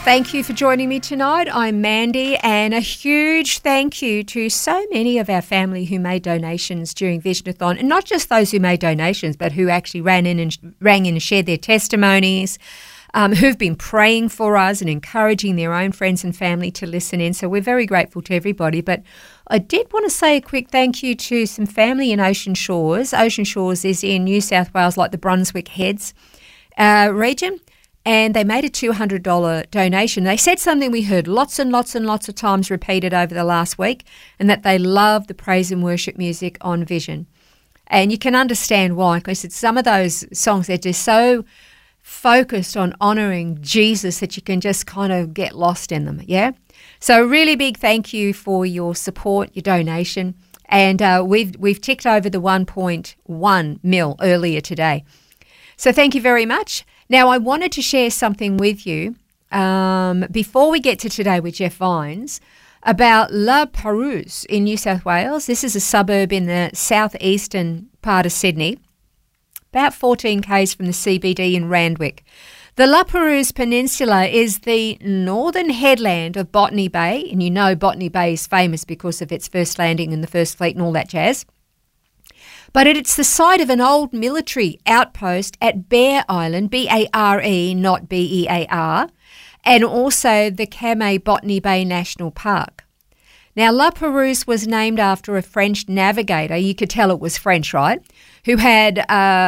Thank you for joining me tonight. I'm Mandy, and a huge thank you to so many of our family who made donations during Visionathon, and not just those who made donations, but who actually rang in and shared their testimonies, who've been praying for us and encouraging their own friends and family to listen in. So we're very grateful to everybody. But I did want to say a quick thank you to some family in Ocean Shores. Ocean Shores is in New South Wales, like the Brunswick Heads region. And they made a $200 donation. They said something we heard lots and lots and lots of times repeated over the last week, and that they love the praise and worship music on Vision. And you can understand why, because it's some of those songs that are just so focused on honouring Jesus that you can just kind of get lost in them, yeah? So a really big thank you for your support, your donation. And we've ticked over the 1.1 mil earlier today. So thank you very much. Now, I wanted to share something with you before we get to Today with Jeff Vines about La Perouse in New South Wales. This is a suburb in the southeastern part of Sydney, about 14 k's from the CBD in Randwick. The La Perouse Peninsula is the northern headland of Botany Bay, and you know Botany Bay is famous because of its first landing in the First Fleet and all that jazz. But it's the site of an old military outpost at Bear Island, B-A-R-E, not B-E-A-R, and also the Kamay Botany Bay National Park. Now, La Perouse was named after a French navigator, you could tell it was French, right, who had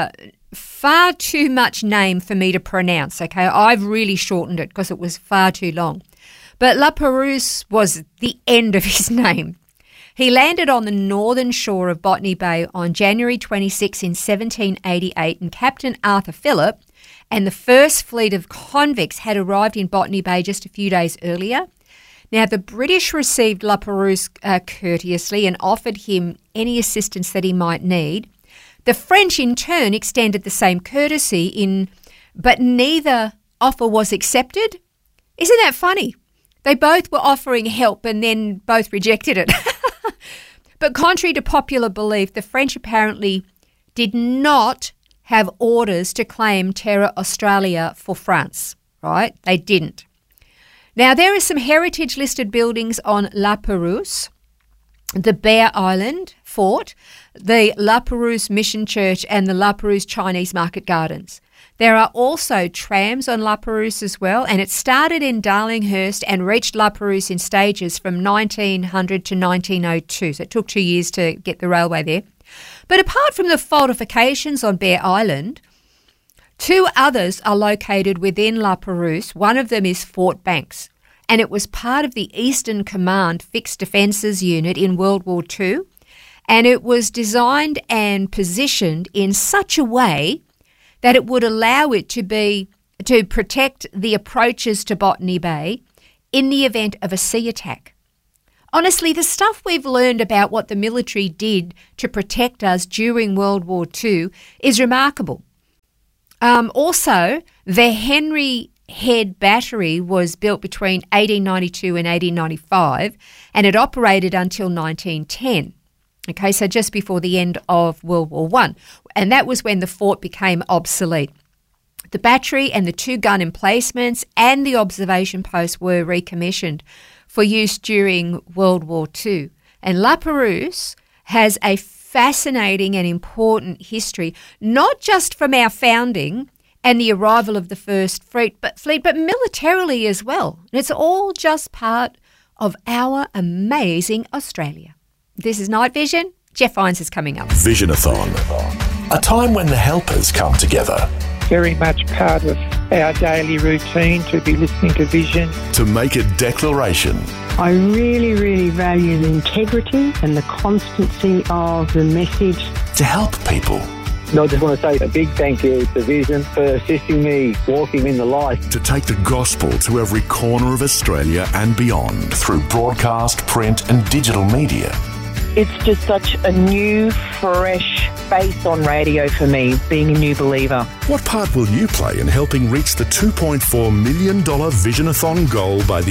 far too much name for me to pronounce, okay? I've really shortened it because it was far too long. But La Perouse was the end of his name. He landed on the northern shore of Botany Bay on January 26 in 1788, and Captain Arthur Phillip and the first fleet of convicts had arrived in Botany Bay just a few days earlier. Now, the British received La Perouse courteously and offered him any assistance that he might need. The French, in turn, extended the same courtesy, but neither offer was accepted. Isn't that funny? They both were offering help and then both rejected it. But contrary to popular belief, the French apparently did not have orders to claim Terra Australia for France, right? They didn't. Now, there are some heritage-listed buildings on La Perouse, the Bear Island Fort, the La Perouse Mission Church, and the La Perouse Chinese Market Gardens. There are also trams on La Perouse as well, and it started in Darlinghurst and reached La Perouse in stages from 1900 to 1902. So it took 2 years to get the railway there. But apart from the fortifications on Bear Island, two others are located within La Perouse. One of them is Fort Banks, and it was part of the Eastern Command Fixed Defences Unit in World War II, and it was designed and positioned in such a way that it would allow it to protect the approaches to Botany Bay in the event of a sea attack. Honestly, the stuff we've learned about what the military did to protect us during World War II is remarkable. Also, the Henry Head Battery was built between 1892 and 1895, and it operated until 1910. Okay, so just before the end of World War I. And that was when the fort became obsolete. The battery and the two gun emplacements and the observation post were recommissioned for use during World War II. And La Perouse has a fascinating and important history, not just from our founding and the arrival of the First Fleet, but militarily as well. And it's all just part of our amazing Australia. This is Night Vision. Jeff Vines is coming up. Visionathon, a time when the helpers come together. Very much part of our daily routine to be listening to Vision. To make a declaration. I really, really value the integrity and the constancy of the message. To help people. I just want to say a big thank you to Vision for assisting me walking in the light. To take the gospel to every corner of Australia and beyond through broadcast, print and digital media. It's just such a new, fresh face on radio for me, being a new believer. What part will you play in helping reach the $2.4 million Visionathon goal by the